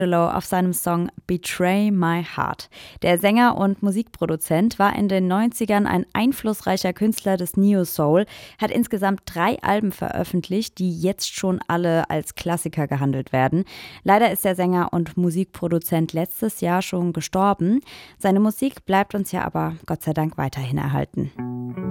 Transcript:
auf seinem Song Betray My Heart. Der Sänger und Musikproduzent war in den 90ern ein einflussreicher Künstler des Neo-Soul, hat insgesamt 3 Alben veröffentlicht, die jetzt schon alle als Klassiker gehandelt werden. Leider ist der Sänger und Musikproduzent letztes Jahr schon gestorben. Seine Musik bleibt uns ja aber Gott sei Dank weiterhin erhalten.